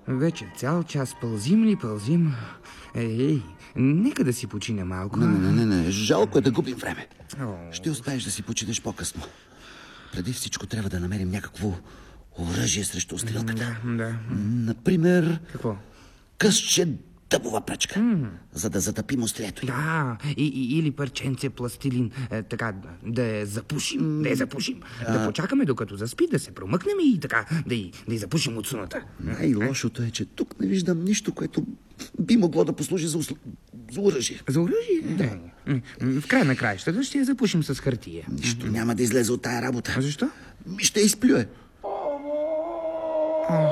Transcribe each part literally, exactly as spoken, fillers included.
Вече цял час пълзим ли пълзим? Ей, нека да си почине малко. Не, не, не, не. Жалко е да губим време. О. Ще успееш да си починеш по-късно. Преди всичко трябва да намерим някакво оръжие срещу устрелката. Да, да. Например... Какво? Късче дъбова пръчка, mm. за да затъпим острието. Да, и, и, или парченце пластилин, е, така да я запушим, mm. да я запушим. А... Да почакаме докато заспи, да се промъкнем и така да й, да й запушим от суната. Най-лошото е, че тук не виждам нищо, което би могло да послужи за, усл... за оръжие. За оръжие? Да. В край на краищата ще я запушим с хартия. Нищо няма да излезе от тая работа. А защо? Ще изплюе. А,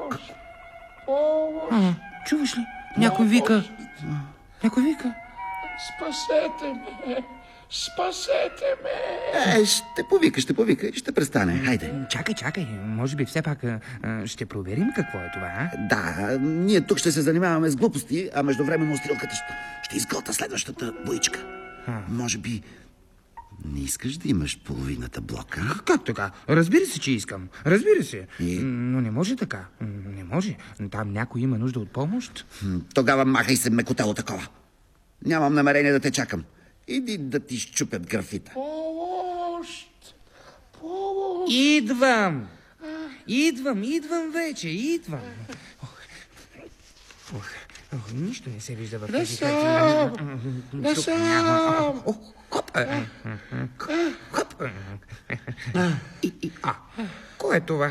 а, чуваш ли? Някой вика. Някой вика. Спасете ме! Спасете ме! Е, ще повика, ще повика и ще престане. Хайде. Чакай, чакай. Може би все пак а, ще проверим какво е това, а? Да, ние тук ще се занимаваме с глупости, а междувременно устрелката ще, ще изгълта следващата боичка. А. Може би не искаш да имаш половината блока? Как така? Разбира се, че искам. Разбира се. И... Но не може така. Не може. Там някой има нужда от помощ. Тогава махай се, мекотело такова. Нямам намерение да те чакам. Иди да ти щупят графита. Помощ! Помощ! Идвам! Идвам, идвам вече, идвам. Ох, ох, ох, нищо не се вижда в тези картини. Насам! Ох, хоп! Хоп! И, и, а, кое е това?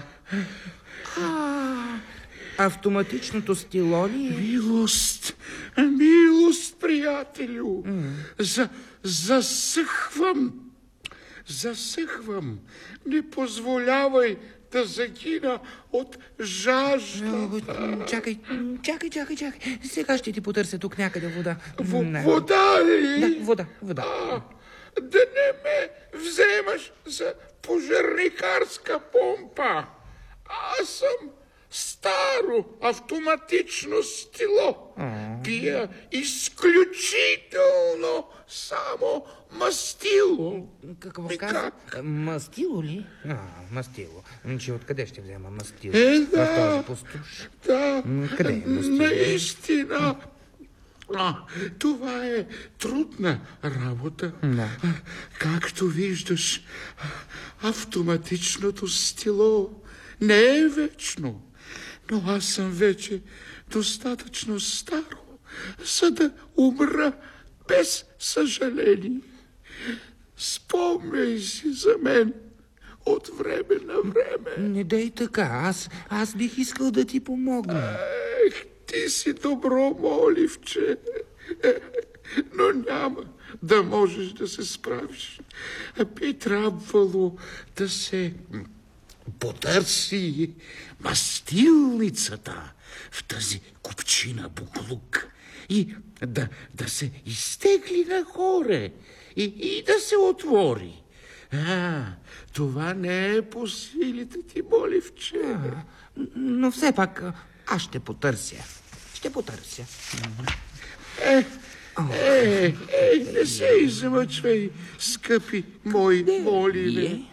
А, автоматичното стило ли е? Милост! Милост, приятелю! Mm. За, засъхвам! Засъхвам! Не позволявай да загина от жажда. Чакай, чакай, чакай, чакай. Сега ще ти потърся тук някъде вода. В, вода ли? Да, вода, вода. А, да не ме вземаш за пожарникарска помпа. Аз съм старо автоматично стило. А. Пия изключително само мастило. Какво каза? Мастило ли? А, мастило. Че откъде ще взема мастило? Е, да. В този пустош? Да. Къде е мастило? Наистина. А, това е трудна работа. Да. Както виждаш, автоматичното стило не е вечно. Но аз съм вече достатъчно старо, за да умра без съжаление. Спомняй си за мен от време на време. Не дей така, аз, аз бих искал да ти помогна. Ех, ти си добро моливче, но няма да можеш да се справиш. Би трябвало да се потърси мастилницата в тази купчина буклук и да, да се изтегли нагоре и, и да се отвори. А, това не е по силите ти, моливче. А, но все пак аз ще потърся. Ще потърся. Е, е, е, не се измъчвай, скъпи мои моливе.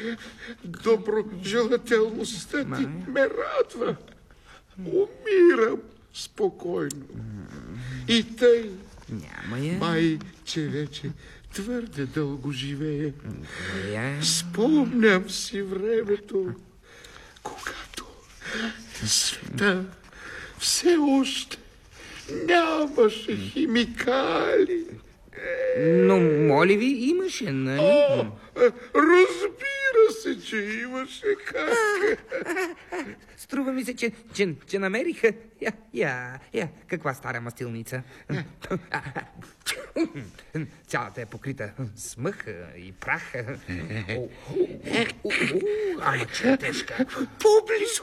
Доброжелателността ти ме радва. Умирам спокойно. И тъй, Няма я. май, че вече твърде дълго живее. Я. Спомням си времето, когато света все още нямаше химикали. Но моли ви имаше, нали? О, разбира се, че имаше как. Струва ми се, че, че, че намериха. Я, я, я, каква стара мастилница. Цялата е покрита с мъх и прах. Ама че е тежка. По-близо,